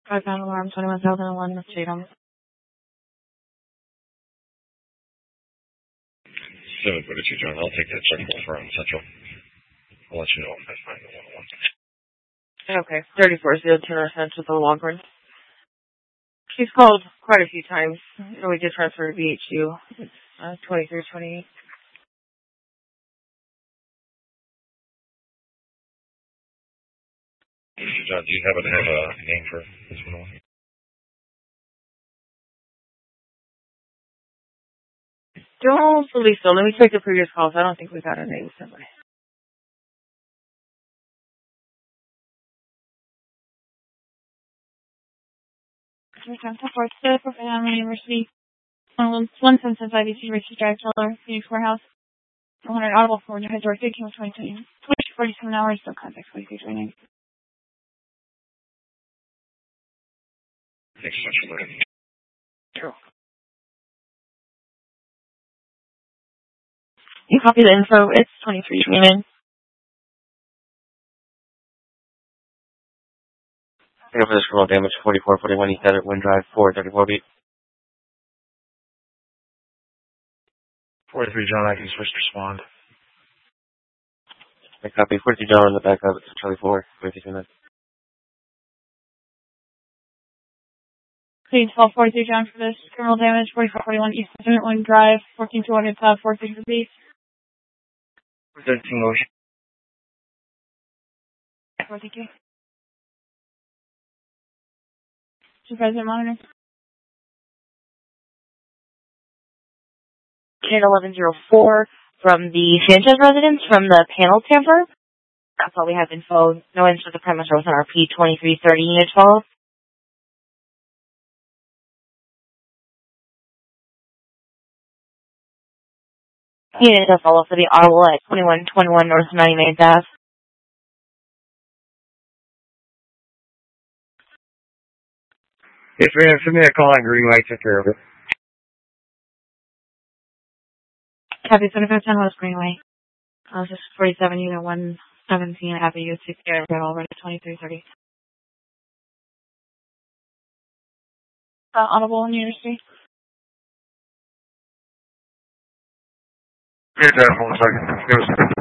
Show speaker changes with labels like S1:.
S1: 5-pound alarm, 21,001, Miss Tatum.
S2: 742, John. I'll take that check for Central. I'll let you know if I find the 101.
S1: Okay, 3402 Central to the Longhorn. She's called quite a few times, so we did transfer to BHU. It's 2328.
S2: John, do you happen to have a name for this one?
S1: Don't believe so. Let me check the previous calls. I don't think we got a name somebody. University. 175 EC Richard Drive, Teller, Phoenix Warehouse. 100 Audible 400 Door 13 with 2020. 47 hours, still contact 4329.
S2: Thanks so much for that.
S1: True. You copy the info. It's 2329.
S3: Thank you for this criminal damage, 4441 East Desert Wind Drive, 434 beat.
S2: 43, John, I can switch to respond.
S3: I copy 42 John on the backup, it's Charlie 4, 42 minutes.
S1: Please call 43 John for this criminal damage, 4441 East Desert Wind Drive, 14200 South, 463 beat.
S3: 13 motion.
S1: 432. Supervisor Monitor.
S4: Unit 1104 from the Sanchez residence from the panel tamper. That's all we have info. No answer to the premise or on our P2330 Unit 12. Unit to follow for the Ottawa at 2121 North 99th Ave.
S3: Yes, ma'am. Send me a call on Greenway. Take care of it.
S1: Copy 7510 West Greenway. This is 47 Unit 117 Avenue 6 Area already 2330. Audible in University.
S2: Here's that 1 second.